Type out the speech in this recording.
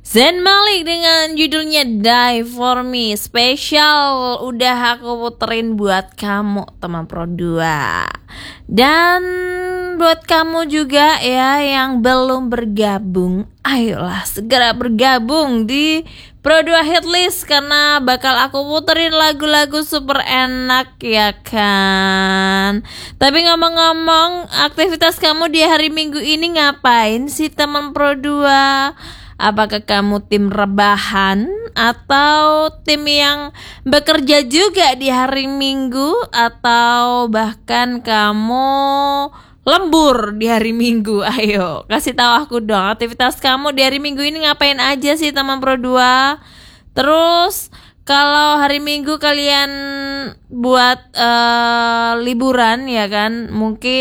Zayn Malik dengan judulnya Die For Me. Spesial udah aku puterin buat kamu teman Pro 2. Dan buat kamu juga ya yang belum bergabung, ayolah segera bergabung di Pro 2 Hitlist, karena bakal aku puterin lagu-lagu super enak ya kan. Tapi ngomong-ngomong, aktivitas kamu di hari Minggu ini ngapain sih teman Pro 2? Apakah kamu tim rebahan atau tim yang bekerja juga di hari Minggu, atau bahkan kamu lembur di hari Minggu? Ayo kasih tahu aku dong, aktivitas kamu di hari Minggu ini ngapain aja sih teman Pro 2? Terus kalau hari Minggu kalian buat liburan ya kan, mungkin